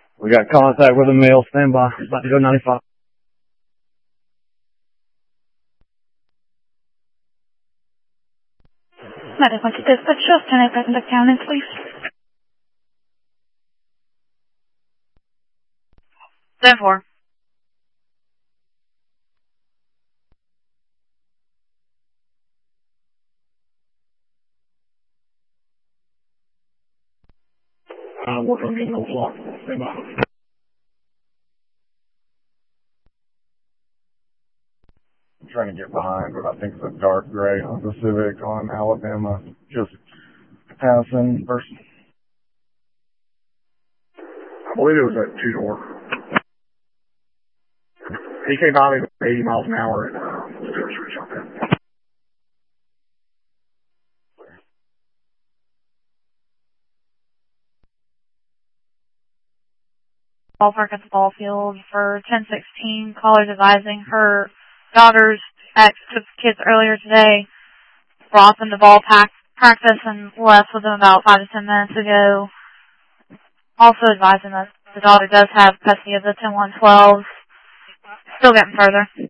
We got contact with a male. Stand by. About to go 95. Medical dispatch, just can I present the county, please? 10-4. Working on getting no clock. Stand by. I'm trying to get behind what I think is a dark gray on Pacific on Alabama. Just passing person. I believe it was at 2-door. He came by me with 80 miles an hour and Ballpark at the ball field for 1016. Callers advising her daughter's ex took the kids earlier today, brought them to ball practice and left with them about 5 to 10 minutes ago. Also advising that the daughter does have custody of the 10-1-12. Still getting further.